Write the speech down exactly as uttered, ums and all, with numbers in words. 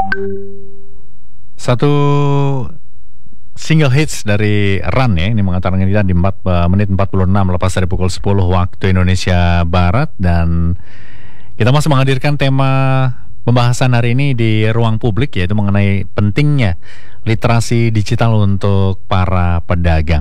Satu single hits dari Run ya, ini mengatakan kita di empat menit empat puluh enam lepas dari pukul sepuluh waktu Indonesia Barat. Dan kita masih menghadirkan tema pembahasan hari ini di ruang publik, yaitu mengenai pentingnya literasi digital untuk para pedagang.